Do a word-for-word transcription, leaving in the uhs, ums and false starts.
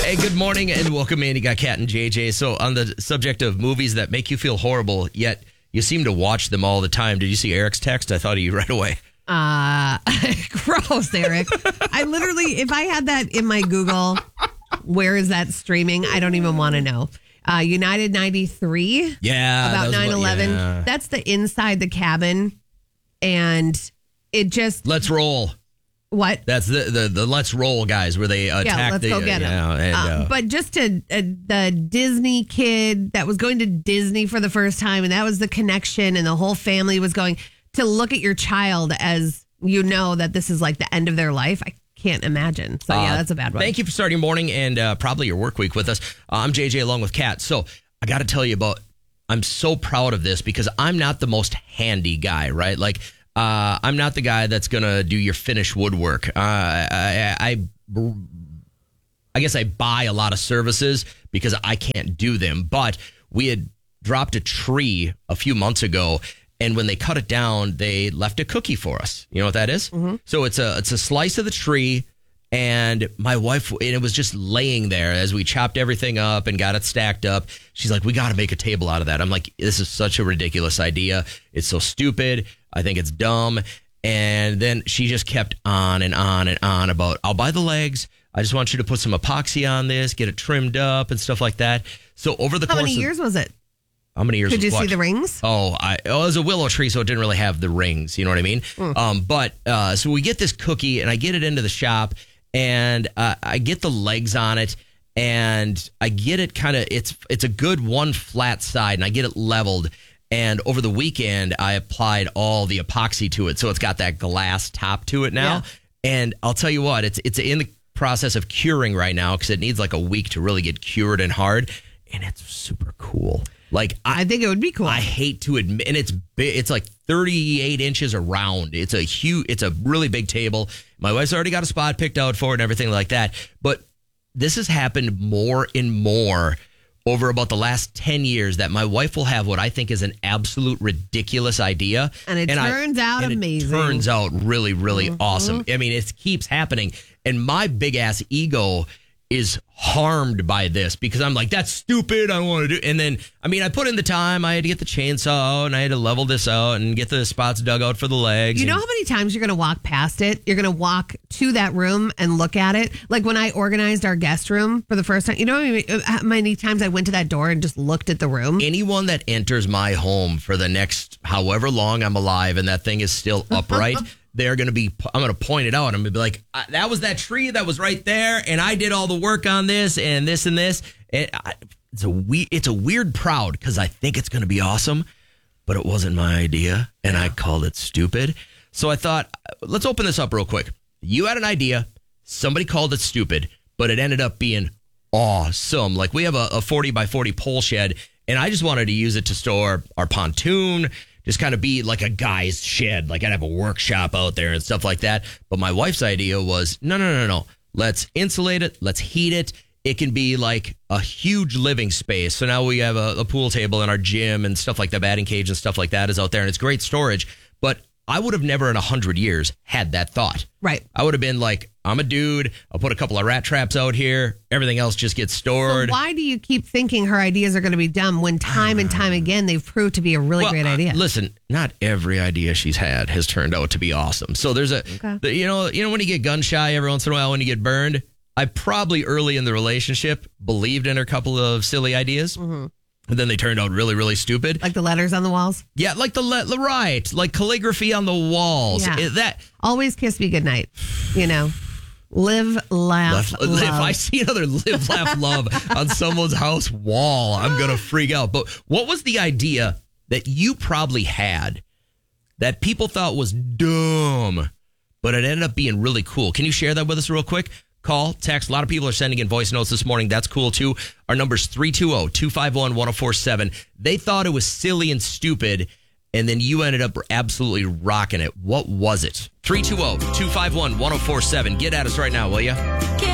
Hey, good morning and welcome in. You got Kat and J J. So on the subject of movies that make you feel horrible, yet you seem to watch them all the time. Did you see Eric's text? I thought of you right away. Uh, gross, Eric. I literally, if I had that in my Google, where is that streaming? I don't even want to know. Uh, United ninety-three. Yeah. About nine eleven. Yeah. That's the inside the cabin. And it just. Let's roll. What? That's the, the, the Let's Roll guys where they attack yeah, let's the. go get uh, him. yeah, and, uh, uh, but just to uh, the Disney kid that was going to Disney for the first time, and that was the connection, and the whole family was going to look at your child as you know that this is like the end of their life. I can't imagine. So, yeah, uh, that's a bad one. Thank you for starting your morning and uh, probably your work week with us. Uh, I'm J J along with Kat. So I got to tell you about, I'm so proud of this because I'm not the most handy guy, right? Like, uh, I'm not the guy that's going to do your finished woodwork. Uh, I, I, I guess I buy a lot of services because I can't do them. But we had dropped a tree a few months ago. And when they cut it down, they left a cookie for us. You know what that is? Mm-hmm. So it's a it's a slice of the tree, and my wife, and it was just laying there as we chopped everything up and got it stacked up. She's like, we got to make a table out of that. I'm like, this is such a ridiculous idea. It's so stupid. I think it's dumb. And then she just kept on and on and on about, I'll buy the legs. I just want you to put some epoxy on this, get it trimmed up and stuff like that. So over the How course many of, years was it? How many years? Could you what? see the rings? Oh, I, oh, it was a willow tree, so it didn't really have the rings. You know what I mean? Mm. Um, but uh, so we get this cookie, and I get it into the shop, and uh, I get the legs on it, and I get it kind of. It's it's a good one flat side, and I get it leveled. And over the weekend, I applied all the epoxy to it, so it's got that glass top to it now. Yeah. And I'll tell you what, it's it's in the process of curing right now because it needs like a week to really get cured and hard, and it's super cool. Like I, I think it would be cool. I hate to admit, and it's big. It's like thirty-eight inches around. It's a huge. It's a really big table. My wife's already got a spot picked out for it and everything like that. But this has happened more and more over about the last ten years that my wife will have what I think is an absolute ridiculous idea, and it and turns I, out and amazing. It turns out really, really mm-hmm. awesome. I mean, it keeps happening, and my big ass ego is harmed by this because I'm like, that's stupid. I don't want to do. And then, I mean, I put in the time. I had to get the chainsaw out and I had to level this out and get the spots dug out for the legs. You know and, how many times you're going to walk past it? You're going to walk to that room and look at it. Like when I organized our guest room for the first time, you know how many times I went to that door and just looked at the room? Anyone that enters my home for the next however long I'm alive and that thing is still upright, they're going to be, I'm going to point it out. I'm going to be like, that was that tree that was right there. And I did all the work on this and this and this. And I, it's a we, it's a weird proud because I think it's going to be awesome, but it wasn't my idea. And yeah. I called it stupid. So I thought, let's open this up real quick. You had an idea. Somebody called it stupid, but it ended up being awesome. Like we have a, a forty by forty pole shed and I just wanted to use it to store our pontoon. Just kind of be like a guy's shed. Like I'd have a workshop out there and stuff like that. But my wife's idea was, no, no, no, no. Let's insulate it. Let's heat it. It can be like a huge living space. So now we have a, a pool table in our gym and stuff like that. Batting cage and stuff like that is out there. And it's great storage. But I would have never in a hundred years had that thought. Right. I would have been like, I'm a dude. I'll put a couple of rat traps out here. Everything else just gets stored. So why do you keep thinking her ideas are going to be dumb when time and time again they've proved to be a really well, great idea? Uh, listen, not every idea she's had has turned out to be awesome. So there's a, okay. the, you know, you know when you get gun shy every once in a while when you get burned. I probably early in the relationship believed in her couple of silly ideas. Mm-hmm. And then they turned out really, really stupid. Like the letters on the walls? Yeah, like the, le- right. Like calligraphy on the walls. Yeah. It, that Always kiss me goodnight. You know, live, laugh, Left, love. If I see another live, laugh, love on someone's house wall, I'm going to freak out. But what was the idea that you probably had that people thought was dumb, but it ended up being really cool? Can you share that with us real quick? Call, text. A lot of people are sending in voice notes this morning. That's cool, too. Our number's three two zero, two five one, one zero four seven. They thought it was silly and stupid, and then you ended up absolutely rocking it. What was it? three two zero, two five one, one zero four seven. Get at us right now, will you?